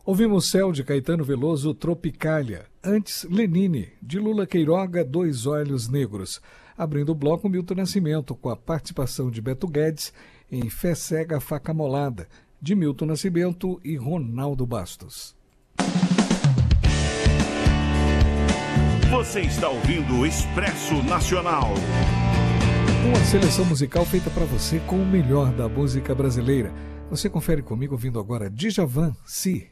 Ouvimos Céu, de Caetano Veloso, Tropicália. Antes, Lenine, de Lula Queiroga, Dois Olhos Negros. Abrindo o bloco, Milton Nascimento, com a participação de Beto Guedes em Fé Cega, Faca Molada, de Milton Nascimento e Ronaldo Bastos. Você está ouvindo o Expresso Nacional. Uma seleção musical feita para você com o melhor da música brasileira. Você confere comigo ouvindo agora Djavan, Si.